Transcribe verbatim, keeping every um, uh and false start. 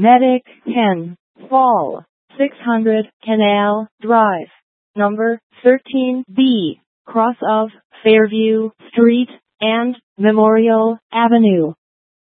Medic ten, Fall, six hundred Canal Drive, number thirteen B, cross of Fairview Street and Memorial Avenue.